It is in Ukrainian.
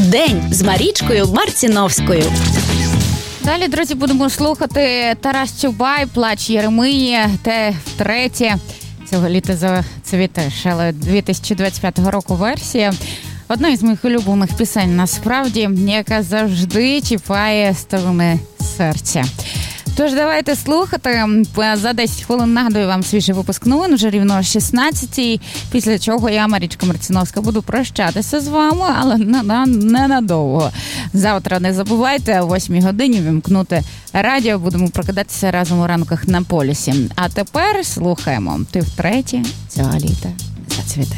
День з Марічкою Марціновською. Далі, друзі, будемо слухати Тарас Чубай, «Плач Єремії», те втретє цього літа зацвітешала 2025 року версія. Одна із моїх улюблених пісень, насправді, яка завжди чіпає струни серця. Тож давайте слухати. За 10 хвилин нагадую вам свіжий випуск новин, вже рівно о 16-й, після чого я, Марічка Марціновська, буду прощатися з вами, але ненадовго. Завтра не забувайте о 8 годині вімкнути радіо, будемо прокидатися разом у ранках на полюсі. А тепер слухаємо. Ти втретє цього літа зацвітеш.